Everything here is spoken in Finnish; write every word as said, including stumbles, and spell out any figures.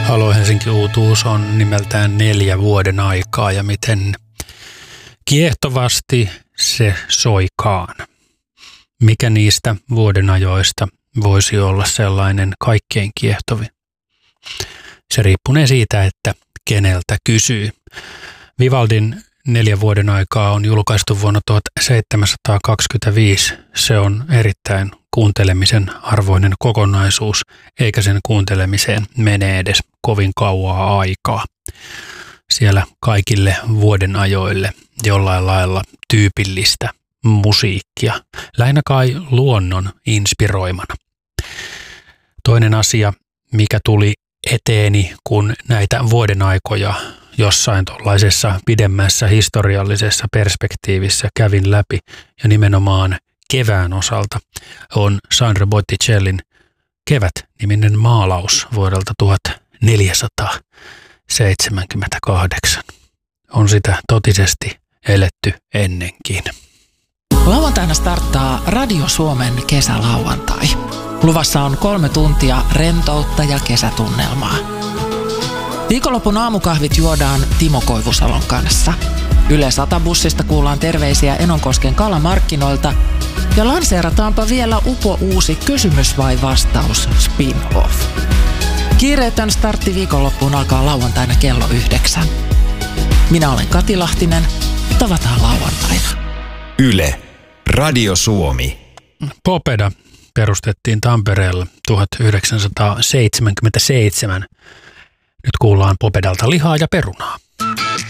Halo Helsinki-uutuus on nimeltään Neljä vuoden aikaa ja miten kiehtovasti se soikaan. Mikä niistä vuodenajoista voisi olla sellainen kaikkein kiehtovin? Se riippunee siitä, että keneltä kysyy. Vivaldin Neljä vuoden aikaa on julkaistu vuonna tuhatseitsemänsataakaksikymmentäviisi. Se on erittäin kuuntelemisen arvoinen kokonaisuus, eikä sen kuuntelemiseen mene edes kovin kauaa aikaa. Siellä kaikille vuodenajoille jollain lailla tyypillistä musiikkia, lähinnä kai luonnon inspiroimana. Toinen asia, mikä tuli eteeni, kun näitä vuodenaikoja jossain tuollaisessa pidemmässä historiallisessa perspektiivissä kävin läpi ja nimenomaan kevään osalta, on Sandro Botticellin Kevät-niminen maalaus vuodelta tuhatneljäsataaseitsemänkymmentäkahdeksan. On sitä totisesti eletty ennenkin. Lauantaina starttaa Radio Suomen kesälauantai. Luvassa on kolme tuntia rentoutta ja kesätunnelmaa. Viikonlopun aamukahvit juodaan Timo Koivusalon kanssa. Yle Sata-bussista kuullaan terveisiä Enonkosken kalamarkkinoilta ja lanseerataanpa vielä upo uusi kysymys vai vastaus spin-off. Kiireetön startti viikonloppuun alkaa lauantaina kello yhdeksän. Minä olen Kati Lahtinen. Tavataan lauantaina. Yle, Radio Suomi. Popeda perustettiin Tampereella tuhatyhdeksänsataaseitsemänkymmentäseitsemän. Nyt kuullaan Popedalta lihaa ja perunaa.